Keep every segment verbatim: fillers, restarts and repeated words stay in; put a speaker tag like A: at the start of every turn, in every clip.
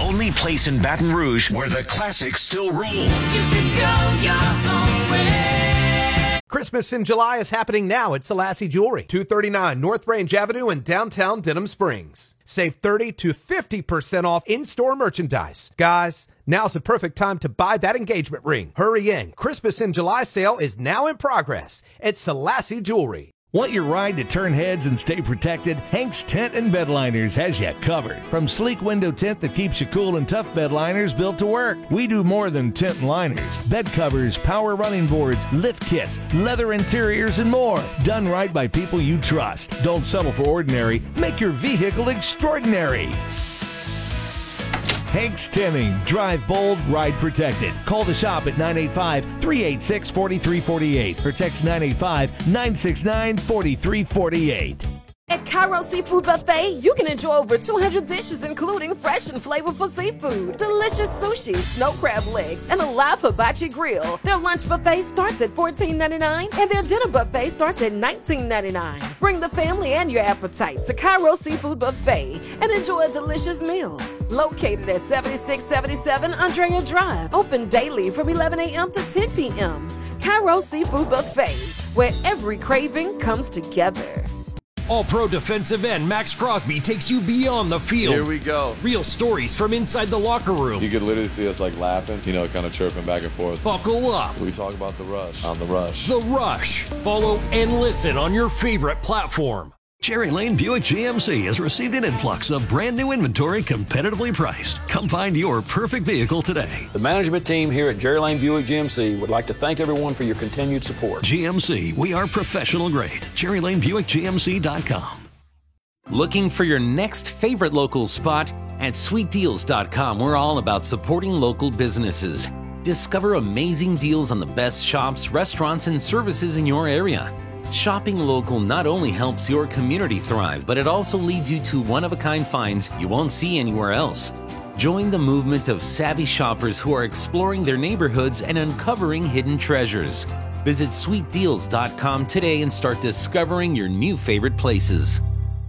A: only place in Baton Rouge where the classics still rule.
B: You can go your own way.
C: Christmas in July is happening now at Selassie Jewelry, two thirty-nine North Range Avenue in downtown Denham Springs. Save thirty to fifty percent off in-store merchandise. Guys, now's the perfect time to buy that engagement ring. Hurry in. Christmas in July sale is now in progress at Selassie Jewelry.
D: Want your ride to turn heads and stay protected? Hank's Tent and Bedliners has you covered. From sleek window tint that keeps you cool and tough bedliners built to work. We do more than tent and liners. Bed covers, power running boards, lift kits, leather interiors, and more. Done right by people you trust. Don't settle for ordinary. Make your vehicle extraordinary. Hank's Tinning. Drive bold, ride protected. Call the shop at nine eight five, three eight six, four three four eight or text nine eight five, nine six nine, four three four eight.
E: At Cairo Seafood Buffet, you can enjoy over two hundred dishes, including fresh and flavorful seafood, delicious sushi, snow crab legs, and a live hibachi grill. Their lunch buffet starts at fourteen ninety-nine, and their dinner buffet starts at nineteen ninety-nine. Bring the family and your appetite to Cairo Seafood Buffet and enjoy a delicious meal. Located at seventy-six seventy-seven Andrea Drive, open daily from eleven a.m. to ten p.m. Cairo Seafood Buffet, where every craving comes together.
F: All-Pro defensive end Max Crosby takes you beyond the field.
G: Here we go.
F: Real stories from inside the locker room.
G: You could literally see us like laughing, you know, kind of chirping back and forth.
F: Buckle up.
G: We talk about The Rush on The Rush.
F: The Rush. Follow and listen on your favorite platform.
H: Cherry Lane Buick G M C has received an influx of brand new inventory competitively priced. Come find your perfect vehicle today.
I: The management team here at Cherry Lane Buick G M C would like to thank everyone for your continued support.
H: G M C, we are professional grade. Cherry Lane Buick G M C dot com.
J: Looking for your next favorite local spot? At sweet deals dot com, we're all about supporting local businesses. Discover amazing deals on the best shops, restaurants, and services in your area. Shopping local not only helps your community thrive, but it also leads you to one-of-a-kind finds you won't see anywhere else. Join the movement of savvy shoppers who are exploring their neighborhoods and uncovering hidden treasures. Visit sweet deals dot com today and start discovering your new favorite places.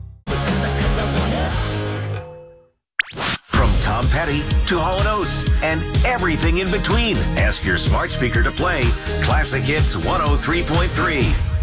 A: From Tom Petty to Hall and Oates and everything in between. Ask your smart speaker to play Classic Hits one oh three point three.